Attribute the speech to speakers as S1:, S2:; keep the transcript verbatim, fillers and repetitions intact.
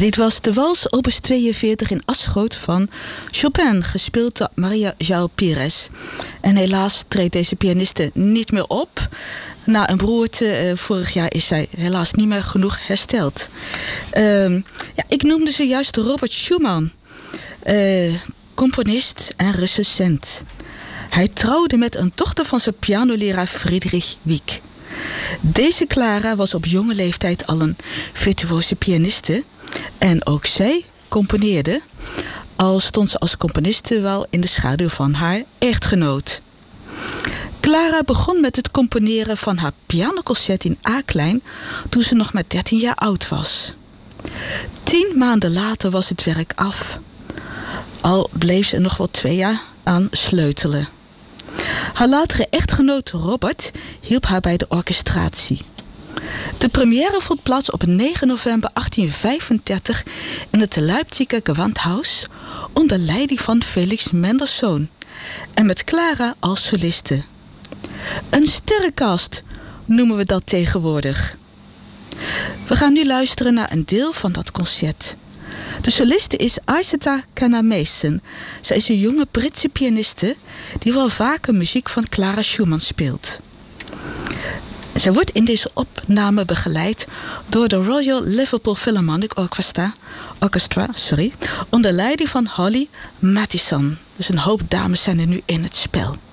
S1: dit was de wals opus tweeënveertig in Asschot van Chopin, gespeeld door Maria João Pires. En helaas treedt deze pianiste niet meer op. Na een beroerte uh, vorig jaar is zij helaas niet meer genoeg hersteld. Uh, ja, ik noemde zojuist Robert Schumann, uh, componist en recensent. Hij trouwde met een dochter van zijn pianoleraar Friedrich Wieck. Deze Clara was op jonge leeftijd al een virtuose pianiste. En ook zij componeerde, al stond ze als componiste wel in de schaduw van haar echtgenoot. Clara begon met het componeren van haar pianoconcert in A-klein toen ze nog maar dertien jaar oud was. Tien maanden later was het werk af. Al bleef ze er nog wel twee jaar aan sleutelen. Haar latere echtgenoot Robert hielp haar bij de orchestratie. De première vond plaats op negen november achttienhonderdvijfendertig in het Leipziger Gewandhaus onder leiding van Felix Mendelssohn en met Clara als soliste. Een sterrencast noemen we dat tegenwoordig. We gaan nu luisteren naar een deel van dat concert. De soliste is Aisata Kanna-Mason. Zij is een jonge Britse pianiste die wel vaker muziek van Clara Schumann speelt. Zij wordt in deze opname begeleid door de Royal Liverpool Philharmonic Orchestra, Orchestra sorry, onder leiding van Holly Mathieson. Dus een hoop dames zijn er nu in het spel.